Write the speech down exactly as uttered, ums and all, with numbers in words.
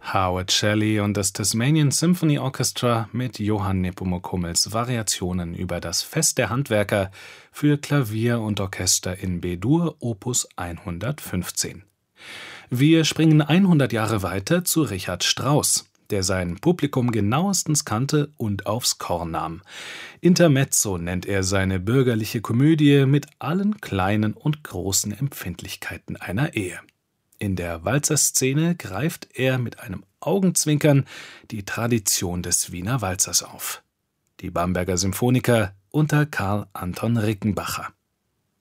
Howard Shelley und das Tasmanian Symphony Orchestra mit Johann Nepomuk Hummels Variationen über das Fest der Handwerker für Klavier und Orchester in B-Dur Opus hundertfünfzehn. Wir springen hundert Jahre weiter zu Richard Strauss, der sein Publikum genauestens kannte und aufs Korn nahm. Intermezzo nennt er seine bürgerliche Komödie mit allen kleinen und großen Empfindlichkeiten einer Ehe. In der Walzerszene greift er mit einem Augenzwinkern die Tradition des Wiener Walzers auf. Die Bamberger Symphoniker unter Karl Anton Rickenbacher.